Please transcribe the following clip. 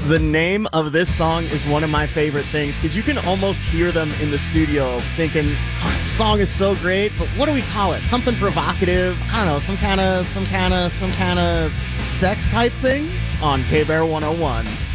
The name of this song is one of my favorite things because you can almost hear them in the studio thinking, oh, this song is so great, but what do we call it? Something provocative? I don't know, some kind of sex type thing on K-Bear 101.